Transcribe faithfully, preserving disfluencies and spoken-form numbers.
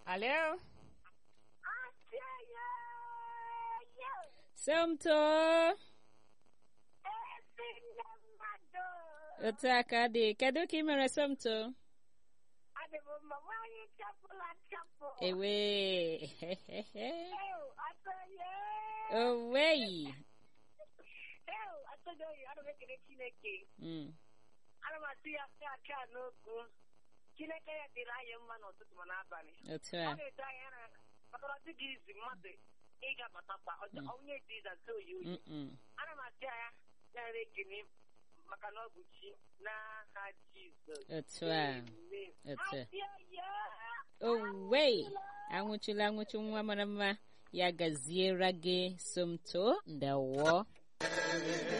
Hello? Somto. Otu aka dị. Kedu ka ị mere Somto? Ewe. Owei. Mm. Chineke ya dịrị anyị mma n'ụtụtụ ma n'abalị. Otu Ọ a. na-edo anyị ara maka na ọ dịghị izi mmadụ ịga batakwa onye dị iza nso oyi oyi. Mm-mm. Ana m asị ya ya ekene maka na ọ bụ chi n'aha Jizọs. Otu a. Amen. Otu a. Asị ya. Owei. Anwụchila anwụchi nwa mara mma ya gaziere gị Somto ndewo.